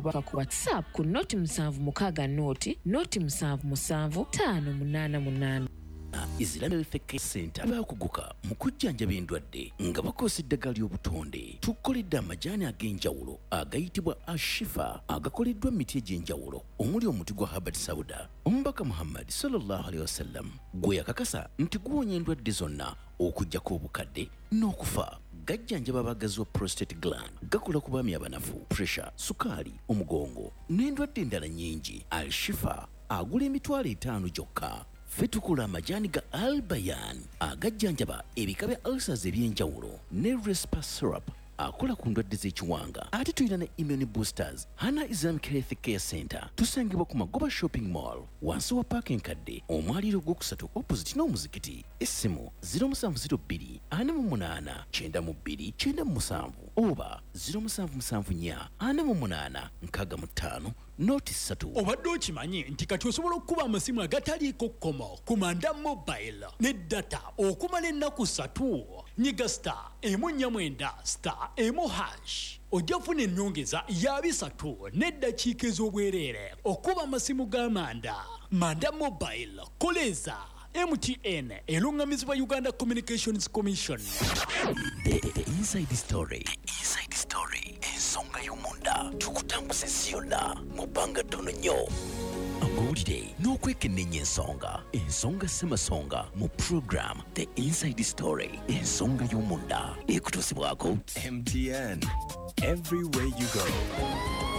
obubaka ku WhatsApp ku noti 7 noti 77588. Islamic Health Center bakuguka mu kujjanjaba endwadde nga bakozesa eddagala ly'obutonde. Tukoledde amajaani ag'enjawulo agayitibwa Ashifa agakoleddwa emiti egy'enjawulo omuli omuti gwa Habat Sauda. Omubaka Muhammad sallallahu alaihi wasallam gwe yakakasa nti guwonya endwadde zonna okujjako obukadde n'okufa. Gajjanjaba abagazi wa prostate gland, gakola ku baami abanafu, pressure, sukaali, omugongo n'endwadde endala nnyingi. Al-Shifa agula $5 gyokka. Fetukula amajaani ga Al-Bayan agajjanjaba ebika bya ulcers eby'enjawulo ne Respa syrup akola ku ndwadde z'ekiwanga. Ate tulina ne immune boosters. Hana Islamic Health Care Center tusangibwa ku Magoba Shopping Mall wansi wa Park Enkadde omwaliro ogwokusatu opposite n'omuzikiti. Essimu 0702 48 92 97 oba 0774 48 65 noti 3. Obadde okimanyi nti kati osobola okuba amasimu agataliiko kkomo ku Manda Mobile ne data okumala ennaku 3. Nyiga *149*1#. Ojja kufuna ennyongeza ya 3 n'eddakiika ez'obwereere okuba amasimu ga Manda Mobile. Koleza MTN elungamizibwa Uganda Communications Commission. The Inside Story. Inside Story. Ensonga y'omunda tukutambuza ensi yonna mu bbanga ttono nnyo. Amawulire n'okwekennenya ensonga ssemasonga mu program The Inside Story. Ensonga y'omunda ekutuusibwako MTN. Everywhere you go.